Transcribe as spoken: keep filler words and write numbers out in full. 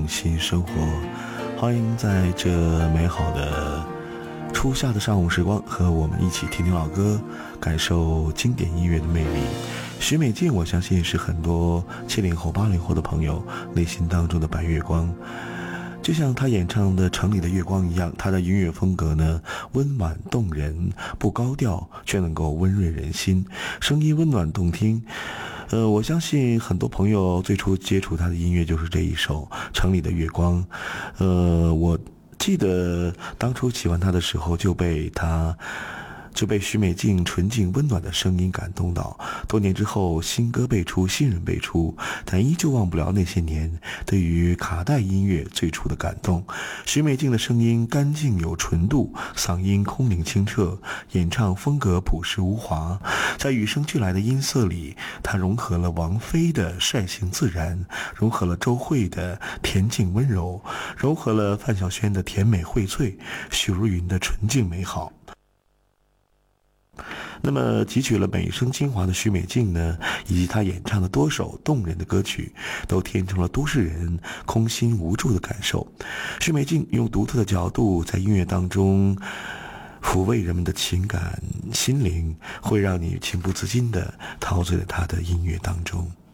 心生活。欢迎在这美好的初夏的上午时光，和我们一起听听老歌，感受经典音乐的魅力。许美静，我相信是很多七零后、八零后的朋友内心当中的白月光。就像他演唱的《城里的月光》一样，他的音乐风格呢，温婉动人，不高调，却能够温润人心，声音温暖动听。呃，我相信很多朋友最初接触他的音乐就是这一首《城里的月光》。呃，我记得当初喜欢他的时候，就被他就被许美静纯净温暖的声音感动到。多年之后，新歌辈出，新人辈出，但依旧忘不了那些年对于卡带音乐最初的感动。许美静的声音干净有纯度，嗓音空灵清澈，演唱风格朴实无华。在与生俱来的音色里，她融合了王菲的率性自然，融合了周蕙的恬静温柔，融合了范晓萱的甜美荟萃，许茹芸的纯净美好。那么汲取了美声精华的许美静呢，以及她演唱的多首动人的歌曲，都填成了都市人空心无助的感受。许美静用独特的角度在音乐当中抚慰人们的情感心灵，会让你情不自禁地陶醉在她的音乐当中。